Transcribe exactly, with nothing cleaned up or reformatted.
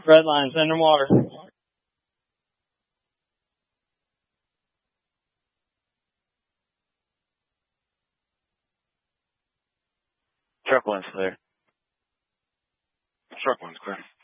Red line, send them water. Truck one's clear. Truck one's clear.